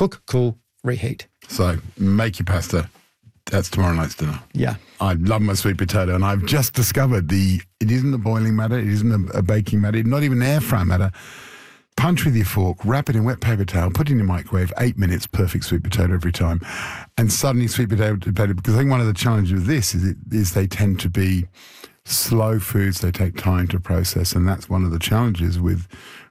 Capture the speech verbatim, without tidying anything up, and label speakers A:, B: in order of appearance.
A: Cook, cool, reheat.
B: So make your pasta. That's tomorrow night's dinner.
A: Yeah.
B: I love my sweet potato, and I've just discovered the it isn't a boiling matter, it isn't a, a baking matter, not even an air fry matter. Punch with your fork, wrap it in wet paper towel, put it in your microwave, eight minutes, perfect sweet potato every time. And suddenly sweet potato, potato because I think one of the challenges with this is, it, is they tend to be slow foods, they take time to process, and that's one of the challenges with